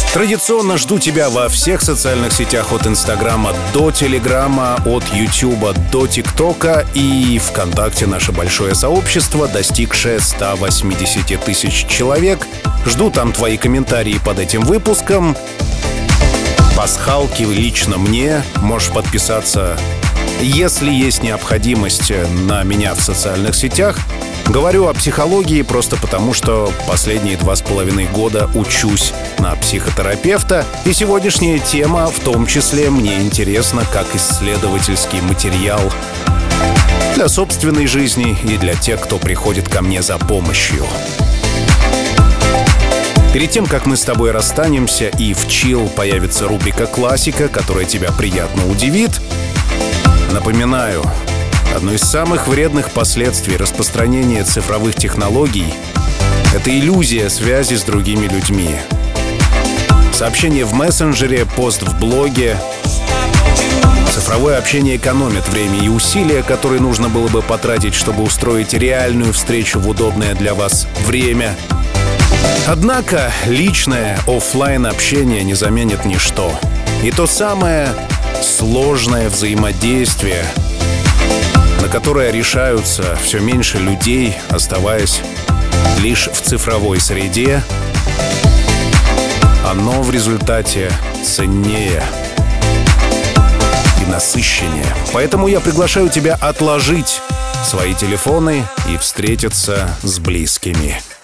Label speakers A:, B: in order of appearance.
A: Традиционно жду тебя во всех социальных сетях от Инстаграма до Телеграма, от Ютуба до ТикТока и ВКонтакте наше большое сообщество, достигшее 180 тысяч человек. Жду там твои комментарии под этим выпуском. Пасхалки лично мне. Можешь подписаться, если есть необходимость, на меня в социальных сетях. Говорю о психологии просто потому, что последние 2,5 года учусь на психотерапевта, и сегодняшняя тема в том числе мне интересна как исследовательский материал для собственной жизни и для тех, кто приходит ко мне за помощью. Перед тем, как мы с тобой расстанемся и в Chill появится рубрика «Классика», которая тебя приятно удивит, напоминаю, одно из самых вредных последствий распространения цифровых технологий — это иллюзия связи с другими людьми. Сообщение в мессенджере, пост в блоге. Цифровое общение экономит время и усилия, которые нужно было бы потратить, чтобы устроить реальную встречу в удобное для вас время. Однако личное офлайн общение не заменит ничто. И то самое сложное взаимодействие, на которое решаются все меньше людей, оставаясь лишь в цифровой среде, оно в результате ценнее и насыщеннее. Поэтому я приглашаю тебя отложить свои телефоны и встретиться с близкими.